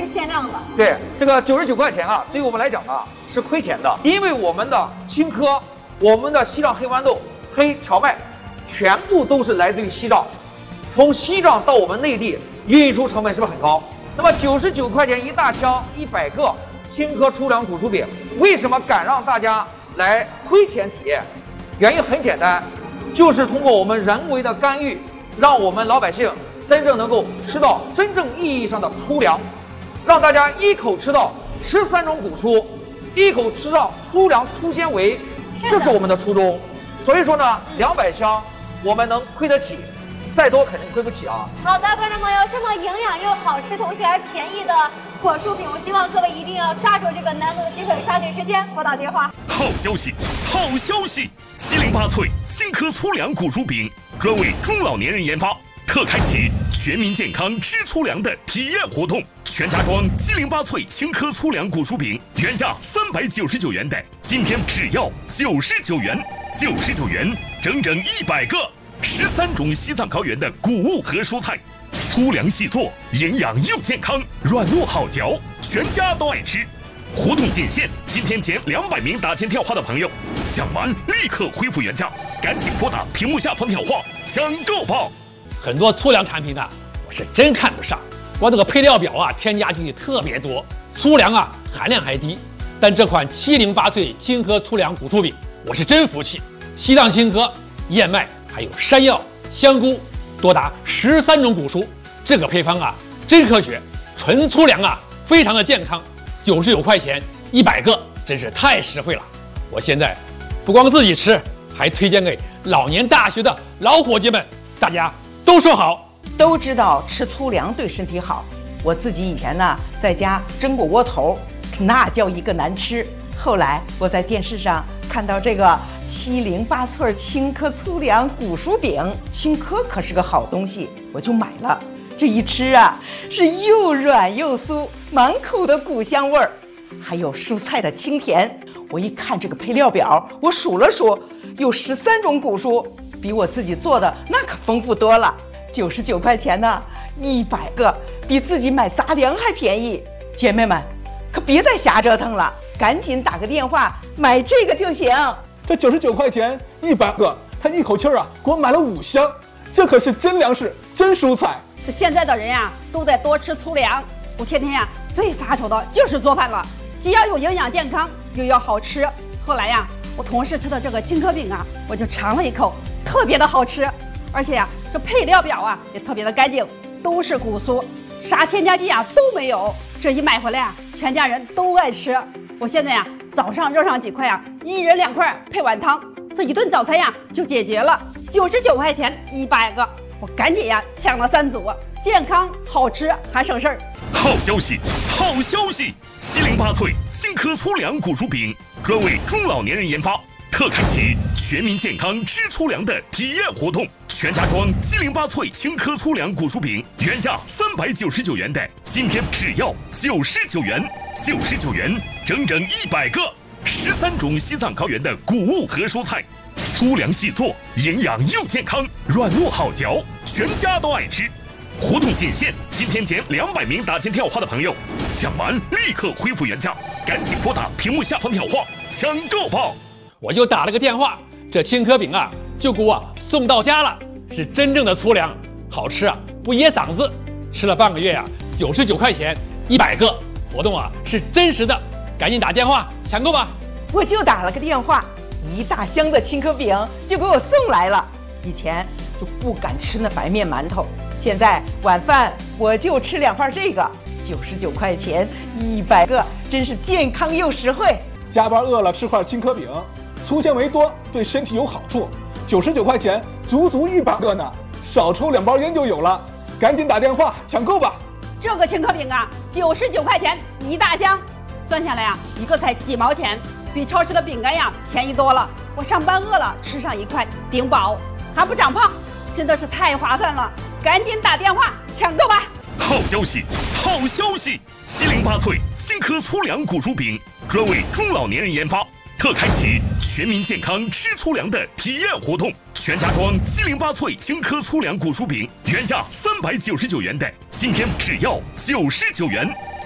限量的。 对，这个99块钱啊，对于我们来讲呢是亏钱的，因为我们的青稞、我们的西藏黑豌豆、黑荞麦，全部都是来自于西藏，从西藏到我们内地运输成本是不是很高？那么99块钱一大箱100个青稞粗粮古薯饼，为什么敢让大家来亏钱体验？原因很简单，就是通过我们人为的干预，让我们老百姓真正能够吃到真正意义上的粗粮，让大家一口吃到13种谷蔬，一口吃到粗粮粗纤维，这是我们的初衷。所以说呢，200箱我们能亏得起，再多肯定亏不起啊。 好的，观众朋友，这么营养又好吃，同时还便宜的果蔬饼，我希望各位一定要抓住这个难得的机会，抓紧时间拨打电话。 好消息，好消息！708脆青稞粗粮谷薯饼专为中老年人研发，特开启全民健康吃粗粮的体验活动。全家装708脆青稞粗粮谷薯饼，原价399元的，今天只要99元，99元整整100个，13种西藏高原的谷物和蔬菜，粗粮细做，营养又健康，软糯好嚼，全家都爱吃。活动仅限今天前200名打进电话的朋友，抢完立刻恢复原价，赶紧拨打屏幕下方电话抢购吧！ 很多粗粮产品呢，我是真看不上，光这个配料表啊，添加剂特别多，粗粮啊含量还低。但这款708脆青稞粗粮谷薯饼，我是真服气，西藏青稞、燕麦还有山药、香菇，多达13种谷蔬，这个配方啊真科学，纯粗粮啊非常的健康。99块钱100个，真是太实惠了。我现在不光自己吃，还推荐给老年大学的老伙计们，大家都说好。 都知道吃粗粮对身体好，我自己以前呢在家蒸过窝头，那叫一个难吃。后来我在电视上看到这个708脆青稞粗粮谷薯饼，青稞可是个好东西，我就买了。这一吃啊，是又软又酥，满口的谷香味儿，还有蔬菜的清甜。我一看这个配料表，我数了数，有13种谷蔬，比我自己做的那可丰富多了。99块钱呢，100个，比自己买杂粮还便宜。姐妹们，可别再瞎折腾了，赶紧打个电话买这个就行。 这99块钱100个，他一口气啊给我买了5箱，这可是真粮食，真蔬菜。 现在的人呀，都得多吃粗粮。我天天呀最发愁的就是做饭了，既要有营养健康，又要好吃。后来呀，我同事吃的这个青稞饼啊，我就尝了一口，特别的好吃。而且呀，这配料表啊也特别的干净，都是谷蔬，啥添加剂啊都没有。这一买回来啊，全家人都爱吃。我现在呀，早上热上几块啊，1人2块配碗汤，这一顿早餐呀就解决了。99块钱100个。我赶紧呀抢了3组，健康好吃还省事儿。 好消息，好消息！708脆青稞粗粮谷薯饼专为中老年人研发，特开启全民健康吃粗粮的体验活动。全家装708脆青稞粗粮谷薯饼，原价399元的，今天只要99元，99元整整100个，13种西藏高原的谷物和蔬菜。粗粮细做，营养又健康，软糯好嚼，全家都爱吃。活动仅限今天前200名打进电话的朋友，抢完立刻恢复原价，赶紧拨打屏幕下方电话抢购吧！ 我就打了个电话，这青稞饼啊就给我送到家了，是真正的粗粮，好吃啊不噎嗓子。吃了半个月呀，99块钱100个，活动啊是真实的，赶紧打电话抢购吧！ 我就打了个电话。1大箱的青稞饼就给我送来了。以前就不敢吃那白面馒头，现在晚饭我就吃2份这个，99块钱100个，真是健康又实惠。 加班饿了吃块青稞饼，粗纤维多，对身体有好处。99块钱足足100个呢，少抽2包烟就有了。赶紧打电话抢购吧！ 这个青稞饼啊，99块钱1大箱，算下来啊，一个才几毛钱。比超市的饼干呀便宜多了，我上班饿了吃上1块顶饱，还不长胖，真的是太划算了！赶紧打电话抢购吧！ 好消息，好消息！708脆青稞粗粮谷薯饼专为中老年人研发，特开启全民健康吃粗粮的体验活动。全家装708脆青稞粗粮谷薯饼，原价399元的，今天只要99元